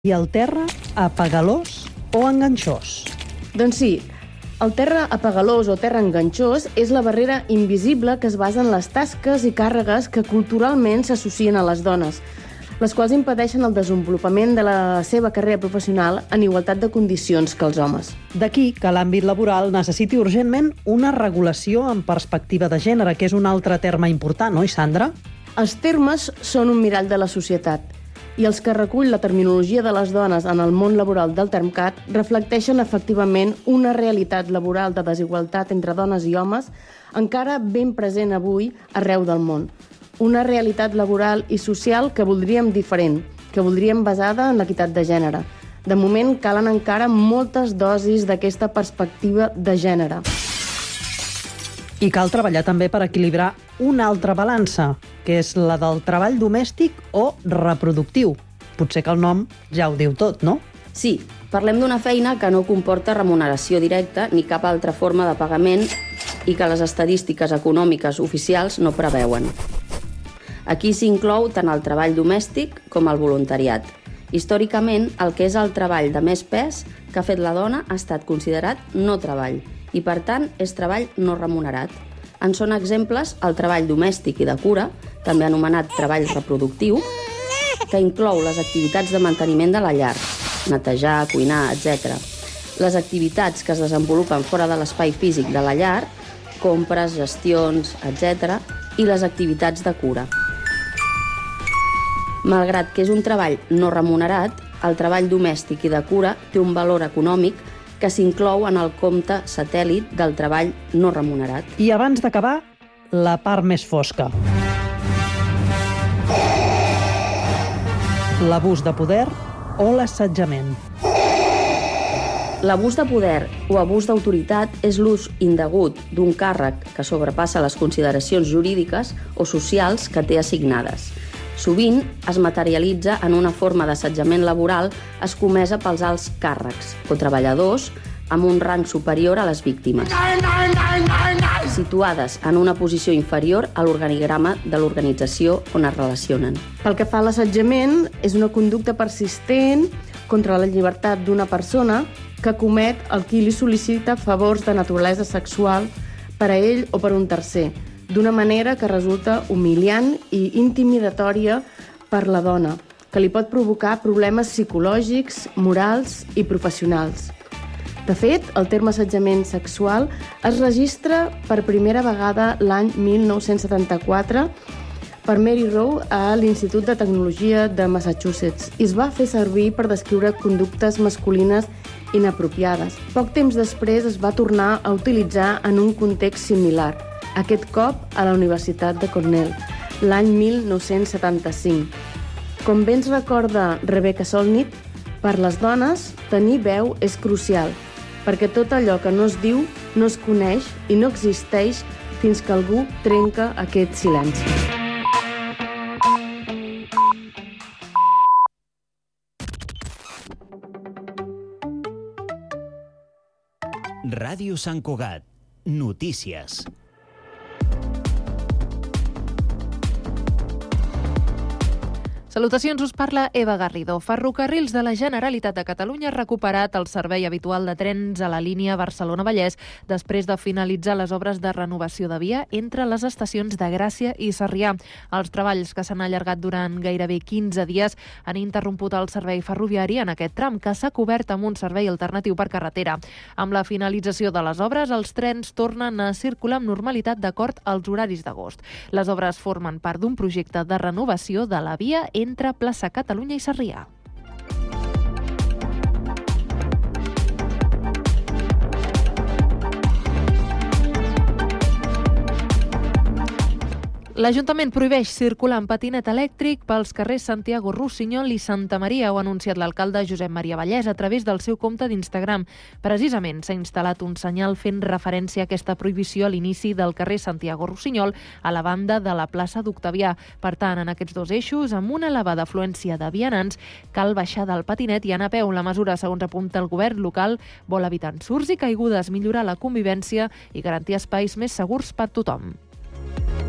I el terra apegalós o enganxós? Doncs sí, el terra apegalós o terra enganxós és la barrera invisible que es basa en les tasques i càrregues que culturalment s'associen a les dones, les quals impedeixen el desenvolupament de la seva carrera professional en igualtat de condicions que els homes. D'aquí que l'àmbit laboral necessiti urgentment una regulació en perspectiva de gènere, que és un altre terme important, oi, Sandra? Els termes són un mirall de la societat i els que recull la terminologia de les dones en el món laboral del Termcat reflecteixen efectivament una realitat laboral de desigualtat entre dones i homes encara ben present avui arreu del món. Una realitat laboral i social que voldríem diferent, que voldríem basada en l'equitat de gènere. De moment calen encara moltes dosis d'aquesta perspectiva de gènere. I cal treballar també per equilibrar una altra balança, que és la del treball domèstic o reproductiu. Potser que el nom ja ho diu tot, no? Sí, parlem d'una feina que no comporta remuneració directa ni cap altra forma de pagament i que les estadístiques econòmiques oficials no preveuen. Aquí s'inclou tant el treball domèstic com el voluntariat. Històricament, el que és el treball de més pes que ha fet la dona ha estat considerat no treball i, per tant, és treball no remunerat. En són exemples el treball domèstic i de cura, també anomenat treball reproductiu, que inclou les activitats de manteniment de la llar, netejar, cuinar, etc. Les activitats que es desenvolupen fora de l'espai físic de la llar, compres, gestions, etc. i les activitats de cura. Malgrat que és un treball no remunerat, el treball domèstic i de cura té un valor econòmic que s'inclou en el compte satèl·lit del treball no remunerat. I abans d'acabar, la part més fosca. L'abús de poder o l'assetjament. L'abús de poder o abús d'autoritat és l'ús indegut d'un càrrec que sobrepassa les consideracions jurídiques o socials que té assignades. Sovint es materialitza en una forma d'assetjament laboral escomesa pels alts càrrecs o treballadors amb un rang superior a les víctimes, situades en una posició inferior a l'organigrama de l'organització on es relacionen. Pel que fa a l'assetjament, és una conducta persistent contra la llibertat d'una persona que comet el qui li sol·licita favors de naturalesa sexual per a ell o per un tercer, d'una manera que resulta humiliant i intimidatòria per la dona, que li pot provocar problemes psicològics, morals i professionals. De fet, el terme assetjament sexual es registra per primera vegada l'any 1974 per Mary Rowe a l'Institut de Tecnologia de Massachusetts i es va fer servir per descriure conductes masculines inapropiades. Poc temps després es va tornar a utilitzar en un context similar, aquest cop a la Universitat de Cornell, l'any 1975. Com bé ens recorda Rebecca Solnit, per les dones tenir veu és crucial, perquè tot allò que no es diu no es coneix i no existeix fins que algú trenca aquest silenci. Ràdio Sant Cugat. Notícies. Salutacions, us parla Eva Garrido. Ferrocarrils de la Generalitat de Catalunya ha recuperat el servei habitual de trens a la línia Barcelona-Vallès després de finalitzar les obres de renovació de via entre les estacions de Gràcia i Sarrià. Els treballs, que s'han allargat durant gairebé 15 dies, han interromput el servei ferroviari en aquest tram, que s'ha cobert amb un servei alternatiu per carretera. Amb la finalització de les obres, els trens tornen a circular amb normalitat d'acord als horaris d'agost. Les obres formen part d'un projecte de renovació de la via entre Plaça Catalunya i Sarrià. L'Ajuntament prohibeix circular en patinet elèctric pels carrers Santiago Rossinyol i Santa Maria, ho ha anunciat l'alcalde Josep Maria Vallès a través del seu compte d'Instagram. Precisament s'ha instal·lat un senyal fent referència a aquesta prohibició a l'inici del carrer Santiago Rossinyol a la banda de la plaça d'Octavià. Per tant, en aquests dos eixos, amb una elevada afluència de vianants, cal baixar del patinet i anar a peu. La mesura, segons apunta el govern local, vol evitar ensurts i caigudes, millorar la convivència i garantir espais més segurs per tothom.